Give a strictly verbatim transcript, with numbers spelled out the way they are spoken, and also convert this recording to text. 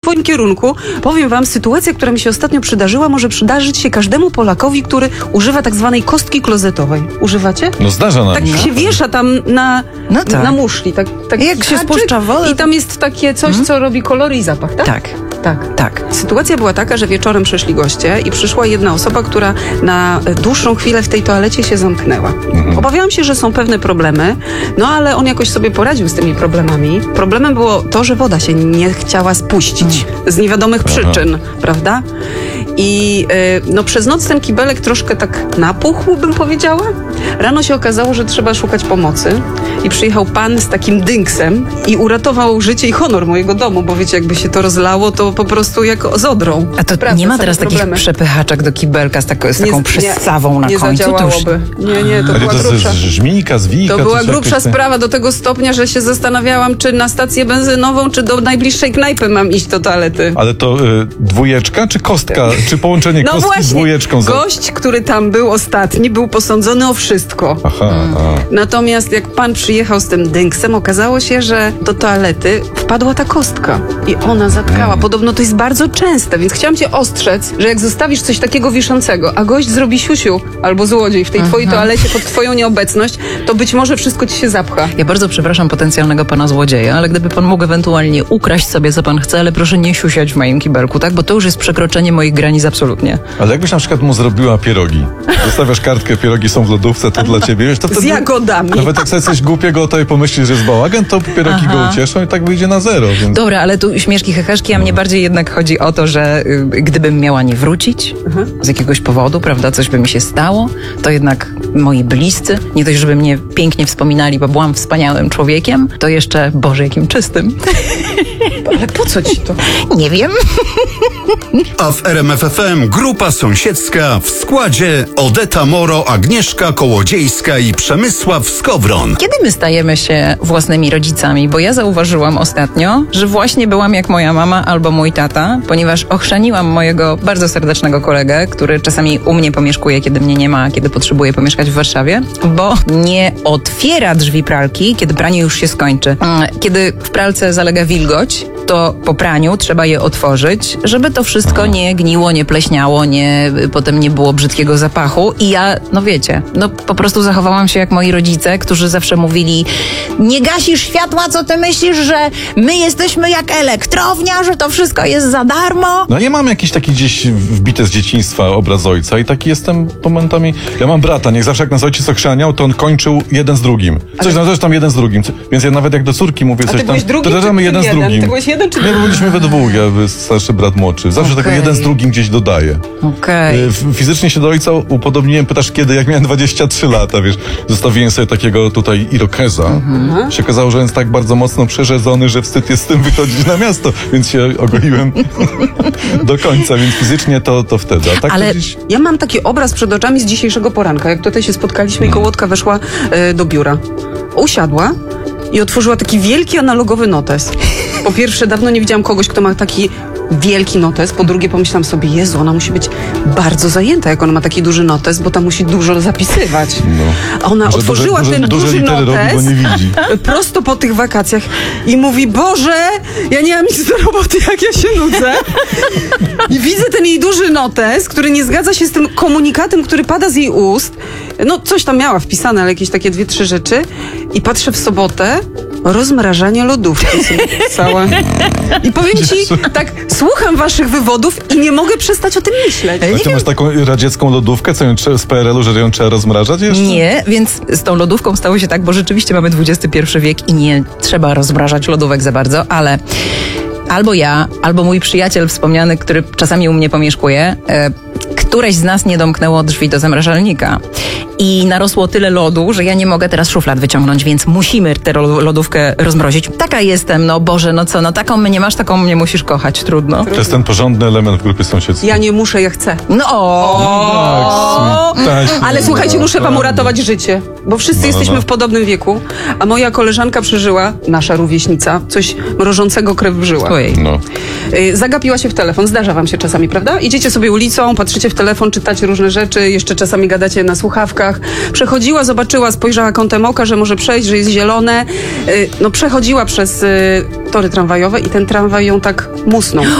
swoim kierunku. Powiem wam, sytuacja, która mi się ostatnio przydarzyła, może przydarzyć się każdemu Polakowi, który używa tak zwanej kostki klozetowej. Używacie? No zdarza nam Tak się. się wiesza tam na, No tak. na muszli. Tak, tak Jak się haczyk spuszcza wodę, i tam jest takie coś, co robi kolory i zapach, tak? Tak, Tak. tak. Sytuacja była taka, że wieczorem przyszli goście i przyszła jedna osoba, która na dłuższą chwilę w tej toalecie się zamknęła. Mhm. Obawiałam się, że są pewne problemy, no ale on jakoś sobie poradził z tymi problemami. Problemem było to, że woda się nie chciała spuścić z niewiadomych przyczyn, prawda? I y, no przez noc ten kibelek troszkę tak napuchł, bym powiedziała. Rano się okazało, że trzeba szukać pomocy i przyjechał pan z takim dynksem i uratował życie i honor mojego domu, bo wiecie, jakby się to rozlało, to po prostu jak z odrą. A to Prawda, nie ma same teraz problemy. takich przepychaczek do kibelka z, tako, z taką Nie- przystawą na nie końcu? To już... zadziałałoby. Nie, nie, to Ale była to grubsza. jest żmijka, zwijka. To była coś grubsza jakieś- sprawa do tego stopnia, że się zastanawiałam, czy na stację benzynową, czy do najbliższej knajpy mam iść do toalety. Ale to y, dwójeczka czy kostka? Czy połączenie No kostki z właśnie, dwójeczką? Za... gość, który tam był ostatni, był posądzony o wszystko. Aha, a. Natomiast jak pan przyjechał z tym dynksem, okazało się, że do toalety wpadła ta kostka i ona zatkała. Podobno to jest bardzo częste, więc chciałam cię ostrzec, że jak zostawisz coś takiego wiszącego, a gość zrobi siusiu albo złodziej w tej twojej toalecie pod twoją nieobecność, to być może wszystko ci się zapcha. Ja bardzo przepraszam potencjalnego pana złodzieja, ale gdyby pan mógł ewentualnie ukraść sobie, co pan chce, ale proszę nie siusiać w moim kibelku, tak? Bo to już jest przekroczenie moich granic absolutnie. Ale jakbyś na przykład mu zrobiła pierogi. Zostawiasz kartkę, pierogi są w lodówce, to dla ciebie. Wiesz, to Z wtedy, jagodami. nawet jak sobie coś głupiego to i pomyślisz, że jest bałagan, to pierogi Aha. go ucieszą i tak wyjdzie na zero. Więc... Dobra, ale tu śmieszki, heheszki, a mnie bardziej jednak chodzi o to, że y, gdybym miała nie wrócić z jakiegoś powodu, prawda, coś by mi się stało, to jednak moi bliscy, nie dość, żeby mnie pięknie wspominali, bo byłam wspaniałym człowiekiem, to jeszcze, Boże, jakim czystym. Ale po co ci to? Nie wiem. A w R M F F M grupa sąsiedzka w składzie Odeta Moro, Agnieszka Kołodziejska i Przemysław Skowron. Kiedy my stajemy się własnymi rodzicami? Bo ja zauważyłam ostatnio, że właśnie byłam jak moja mama albo mój tata, ponieważ ochrzaniłam mojego bardzo serdecznego kolegę, który czasami u mnie pomieszkuje, kiedy mnie nie ma, a kiedy potrzebuje pomieszkać w Warszawie, bo nie otwiera drzwi pralki, kiedy pranie już się skończy. Kiedy w pralce zalega wilgoć, to po praniu trzeba je otworzyć, żeby to wszystko nie gniło, nie pleśniało, nie, potem nie było brzydkiego zapachu. I ja, no wiecie, no po prostu zachowałam się jak moi rodzice, którzy zawsze mówili: nie gasisz światła, co ty myślisz, że my jesteśmy jak elektrownia, że to wszystko jest za darmo? No ja mam jakiś taki gdzieś wbity z dzieciństwa obraz ojca i taki jestem momentami... Ja mam brata, niech zawsze jak nas ojciec ochrzaniał, to on kończył jeden z drugim. Coś tam, coś tam jeden z drugim. Więc ja nawet jak do córki mówię A coś ty tam, byłeś drugi, to czy dodamy ty jeden z jeden? drugim. Ty byłeś jeden, czy Nie, bo byliśmy we dwóch, ja starszy brat młodszy. Zawsze Okej. okay. jeden z drugim gdzieś dodaje. Okej. Y, f- Fizycznie się do ojca upodobniłem, pytasz kiedy, jak miałem dwadzieścia trzy lata, wiesz. Zostawiłem sobie takiego tutaj irokeza. Mhm. Się okazało, że jest tak bardzo mocno przerzedzony, że wstyd jest z tym wychodzić na miasto, więc się ogoiłem do końca, więc fizycznie to, to wtedy. A tak Ale- to gdzieś... Ja mam taki obraz przed oczami z dzisiejszego poranka, jak tutaj się spotkaliśmy i kołotka weszła e, do biura. Usiadła i otworzyła taki wielki analogowy notes. Po pierwsze, dawno nie widziałam kogoś, kto ma taki wielki notes. Po drugie, pomyślałam sobie, Jezu, ona musi być bardzo zajęta, jak ona ma taki duży notes, bo tam musi dużo zapisywać. No. A ona Może otworzyła duże, ten duże, duże duży litery notes robi, bo nie widzi. prosto po tych wakacjach i mówi: Boże, ja nie mam nic do roboty, jak ja się nudzę. I widzę ten jej duży notes, który nie zgadza się z tym komunikatem, który pada z jej ust. No, coś tam miała wpisane, ale jakieś takie dwie, trzy rzeczy. I patrzę w sobotę, rozmrażanie lodówki sobie pisała. I powiem ci, tak, słucham waszych wywodów i nie mogę przestać o tym myśleć. A ty masz taką radziecką lodówkę, co ją trze- z P R L-u, że ją trzeba rozmrażać jeszcze? Nie, więc z tą lodówką stało się tak, bo rzeczywiście mamy dwudziesty pierwszy wiek i nie trzeba rozmrażać lodówek za bardzo, ale albo ja, albo mój przyjaciel wspomniany, który czasami u mnie pomieszkuje, e, któreś z nas nie domknęło drzwi do zamrażalnika. I narosło tyle lodu, że ja nie mogę teraz szuflad wyciągnąć, więc musimy tę ro- lodówkę rozmrozić. Taka jestem, no Boże, no co, no taką mnie masz, taką mnie musisz kochać, trudno. To jest ten porządny element w grupie sąsiedzkiej. Ja nie muszę, ja chcę. No o, Tak, sweet. Tak, Ale słuchajcie, muszę wam uratować życie, bo wszyscy No, no, jesteśmy no. w podobnym wieku, a moja koleżanka przeżyła, nasza rówieśnica, coś mrożącego krew w żyłach. ojej. No. Y, Zagapiła się w telefon, zdarza wam się czasami, prawda? Idziecie sobie ulicą, patrzycie w telefon, czytacie różne rzeczy, jeszcze czasami gadacie na słuchawkach. Przechodziła, zobaczyła, spojrzała kątem oka, że może przejść, że jest zielone. Y, No przechodziła przez y, tory tramwajowe i ten tramwaj ją tak musnął.